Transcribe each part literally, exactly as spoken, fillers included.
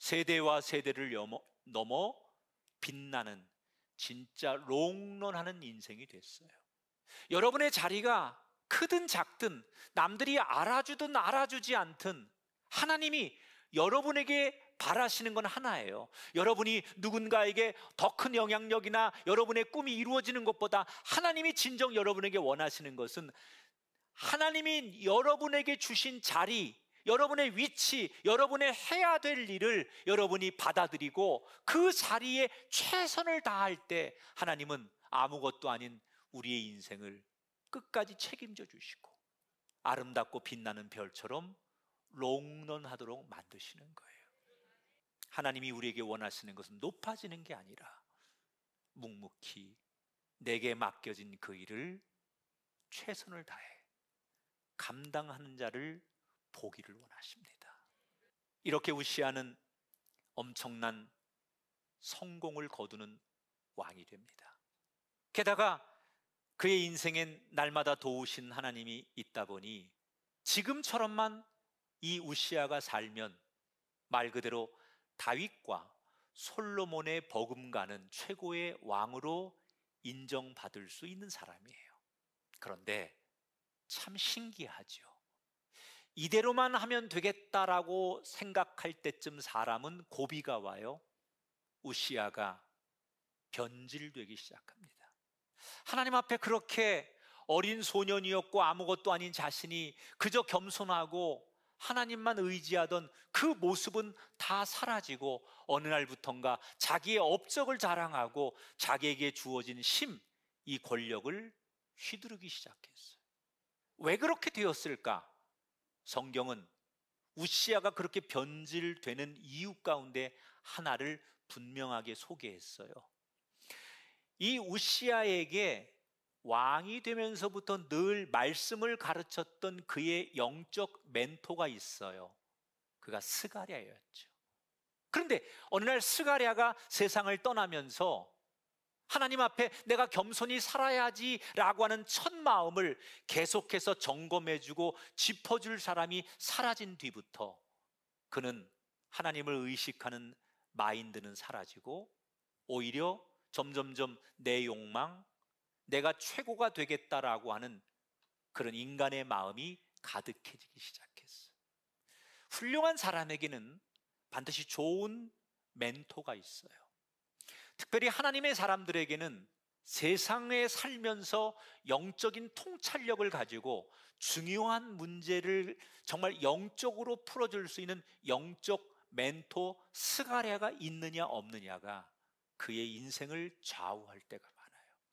세대와 세대를 넘어, 넘어 빛나는 진짜 롱런하는 인생이 됐어요. 여러분의 자리가 크든 작든 남들이 알아주든 알아주지 않든 하나님이 여러분에게 바라시는 건 하나예요. 여러분이 누군가에게 더 큰 영향력이나 여러분의 꿈이 이루어지는 것보다 하나님이 진정 여러분에게 원하시는 것은 하나님이 여러분에게 주신 자리, 여러분의 위치, 여러분의 해야 될 일을 여러분이 받아들이고 그 자리에 최선을 다할 때 하나님은 아무것도 아닌 우리의 인생을 끝까지 책임져 주시고 아름답고 빛나는 별처럼 롱런하도록 만드시는 거예요. 하나님이 우리에게 원하시는 것은 높아지는 게 아니라 묵묵히 내게 맡겨진 그 일을 최선을 다해 감당하는 자를 보기를 원하십니다. 이렇게 우시아는 엄청난 성공을 거두는 왕이 됩니다. 게다가 그의 인생엔 날마다 도우신 하나님이 있다 보니 지금처럼만 이 우시아가 살면 말 그대로 다윗과 솔로몬의 버금가는 최고의 왕으로 인정받을 수 있는 사람이에요. 그런데 참 신기하죠. 이대로만 하면 되겠다라고 생각할 때쯤 사람은 고비가 와요. 우시아가 변질되기 시작합니다. 하나님 앞에 그렇게 어린 소년이었고 아무것도 아닌 자신이 그저 겸손하고 하나님만 의지하던 그 모습은 다 사라지고 어느 날부턴가 자기의 업적을 자랑하고 자기에게 주어진 힘, 이 권력을 휘두르기 시작했어요. 왜 그렇게 되었을까? 성경은 우시아가 그렇게 변질되는 이유 가운데 하나를 분명하게 소개했어요. 이 우시아에게 왕이 되면서부터 늘 말씀을 가르쳤던 그의 영적 멘토가 있어요. 그가 스가랴였죠. 그런데 어느 날 스가랴가 세상을 떠나면서 하나님 앞에 내가 겸손히 살아야지라고 하는 첫 마음을 계속해서 점검해주고 짚어줄 사람이 사라진 뒤부터 그는 하나님을 의식하는 마인드는 사라지고 오히려 점점점 내 욕망, 내가 최고가 되겠다라고 하는 그런 인간의 마음이 가득해지기 시작했어요. 훌륭한 사람에게는 반드시 좋은 멘토가 있어요. 특별히 하나님의 사람들에게는 세상에 살면서 영적인 통찰력을 가지고 중요한 문제를 정말 영적으로 풀어줄 수 있는 영적 멘토 스가랴가 있느냐 없느냐가 그의 인생을 좌우할 때가 많아요.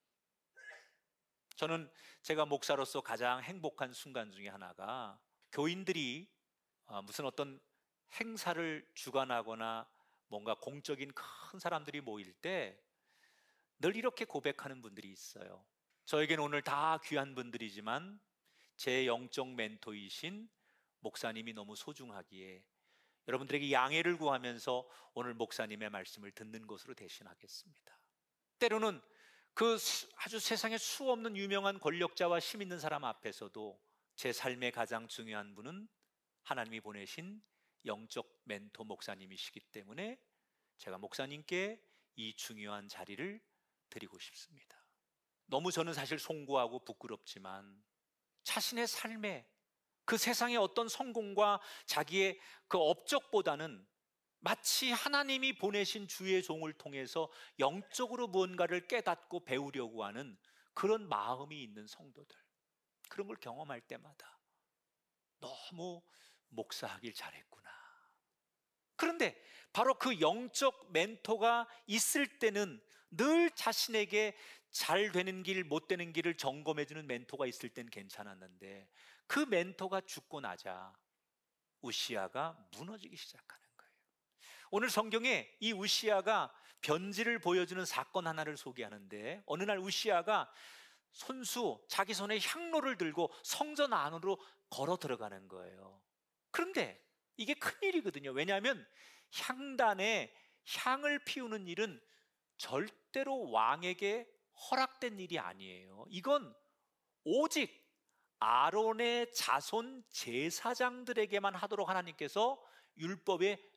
저는 제가 목사로서 가장 행복한 순간 중에 하나가 교인들이 무슨 어떤 행사를 주관하거나 뭔가 공적인 큰 사람들이 모일 때 늘 이렇게 고백하는 분들이 있어요. 저에게는 오늘 다 귀한 분들이지만 제 영적 멘토이신 목사님이 너무 소중하기에 여러분들에게 양해를 구하면서 오늘 목사님의 말씀을 듣는 것으로 대신하겠습니다. 때로는 그 아주 세상에 수 없는 유명한 권력자와 힘 있는 사람 앞에서도 제 삶의 가장 중요한 분은 하나님이 보내신 영적 멘토 목사님이시기 때문에 제가 목사님께 이 중요한 자리를 드리고 싶습니다. 너무 저는 사실 송구하고 부끄럽지만 자신의 삶에 그 세상의 어떤 성공과 자기의 그 업적보다는 마치 하나님이 보내신 주의 종을 통해서 영적으로 무언가를 깨닫고 배우려고 하는 그런 마음이 있는 성도들, 그런 걸 경험할 때마다 너무 목사하길 잘했구나. 그런데 바로 그 영적 멘토가 있을 때는 늘 자신에게 잘 되는 길, 못 되는 길을 점검해주는 멘토가 있을 때는 괜찮았는데 그 멘토가 죽고 나자 우시아가 무너지기 시작하는 거예요. 오늘 성경에 이 우시아가 변질을 보여주는 사건 하나를 소개하는데 어느 날 우시아가 손수 자기 손에 향로를 들고 성전 안으로 걸어 들어가는 거예요. 그런데 이게 큰일이거든요. 왜냐하면 향단에 향을 피우는 일은 절대로 왕에게 허락된 일이 아니에요. 이건 오직 아론의 자손 제사장들에게만 하도록 하나님께서 율법에